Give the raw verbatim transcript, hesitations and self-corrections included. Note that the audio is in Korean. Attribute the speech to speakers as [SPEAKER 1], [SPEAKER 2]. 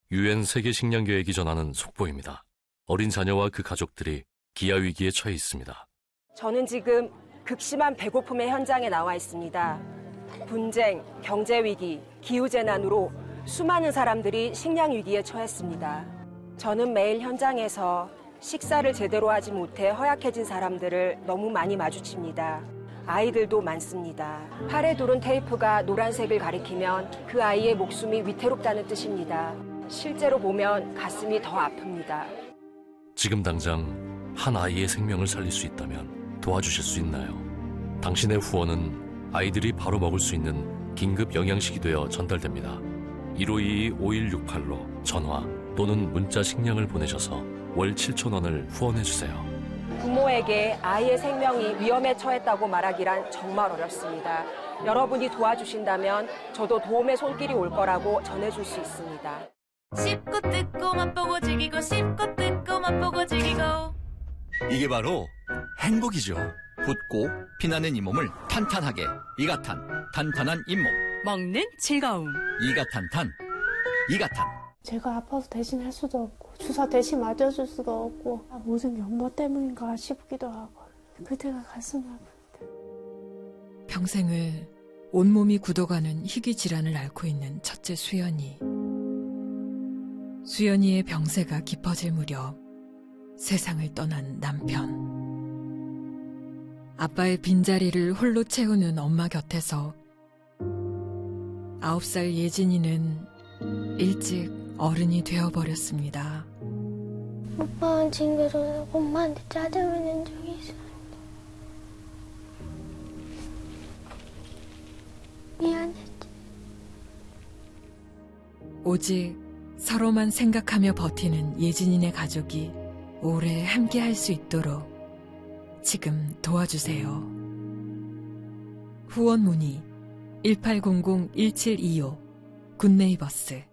[SPEAKER 1] 유엔 세계식량계획이 전하는 속보입니다. 어린 자녀와 그 가족들이 기아위기에 처해 있습니다.
[SPEAKER 2] 저는 지금 극심한 배고픔의 현장에 나와 있습니다. 분쟁, 경제위기, 기후재난으로 수많은 사람들이 식량위기에 처했습니다. 저는 매일 현장에서 식사를 제대로 하지 못해 허약해진 사람들을 너무 많이 마주칩니다. 아이들도 많습니다. 팔에 두른 테이프가 노란색을 가리키면 그 아이의 목숨이 위태롭다는 뜻입니다. 실제로 보면 가슴이 더 아픕니다.
[SPEAKER 1] 지금 당장 한 아이의 생명을 살릴 수 있다면 도와주실 수 있나요? 당신의 후원은 아이들이 바로 먹을 수 있는 긴급 영양식이 되어 전달됩니다. 일오이이 오일육팔로 전화 또는 문자 식량을 보내셔서 월 칠천 원을 후원해주세요.
[SPEAKER 2] 부모에게 아이의 생명이 위험에 처했다고 말하기란 정말 어렵습니다. 여러분이 도와주신다면 저도 도움의 손길이 올 거라고 전해줄 수 있습니다.
[SPEAKER 3] 씹고 뜯고 맛보고 즐기고 씹고 뜯고 맛보고 즐기고.
[SPEAKER 4] 이게 바로 행복이죠. 붓고 피나는 잇몸을 탄탄하게. 이가탄, 탄탄한 잇몸.
[SPEAKER 3] 먹는 즐거움.
[SPEAKER 4] 이가탄탄, 이가탄.
[SPEAKER 5] 제가 아파서 대신 할 수도 없고 주사 대신 맞아줄 수도 없고 아, 모든 게 엄마 때문인가 싶기도 하고 그때가 가슴 아프다.
[SPEAKER 6] 평생을 온몸이 굳어가는 희귀 질환을 앓고 있는 첫째 수연이. 수연이의 병세가 깊어질 무렵 세상을 떠난 남편. 아빠의 빈자리를 홀로 채우는 엄마 곁에서 아홉 살 예진이는 일찍 어른이 되어버렸습니다.
[SPEAKER 5] 오빠는 친구들 엄마한테 짜증을 낸 적이 있었는데 미안했지.
[SPEAKER 6] 오직 서로만 생각하며 버티는 예진이네 가족이 오래 함께 할 수 있도록 지금 도와주세요. 후원 문의 일팔공공 일칠이오 굿네이버스